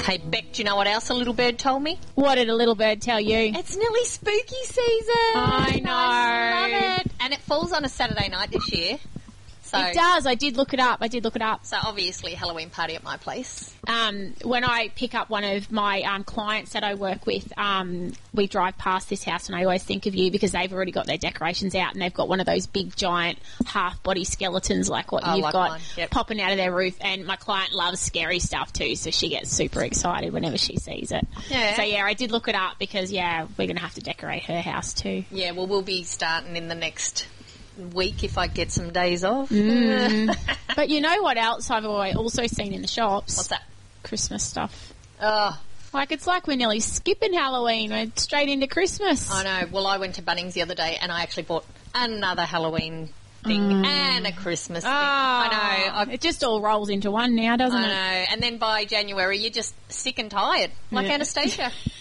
Hey, Beck, do you know what else a little bird told me? What did a little bird tell you? It's nearly spooky season. I know. I love it. And it falls on a Saturday night this year. So, It does. I did look it up. So obviously Halloween party at my place. When I pick up one of my clients that I work with, we drive past this house and I always think of you because they've already got their decorations out and they've got one of those big giant half-body skeletons like what you've got popping out of their roof. And my client loves scary stuff too, so she gets super excited whenever she sees it. Yeah. So, I did look it up because, we're going to have to decorate her house too. Yeah, well, we'll be starting in the next week if I get some days off. But you know what else I've also seen in the shops? What's that? Christmas stuff. Oh, It's like we're nearly skipping Halloween. We're straight into Christmas. I know. Well, I went to Bunnings the other day and I actually bought another Halloween thing and a Christmas thing. I know. It just all rolls into one now, doesn't I it? know. And then by January, you're just sick and tired, like Anastasia.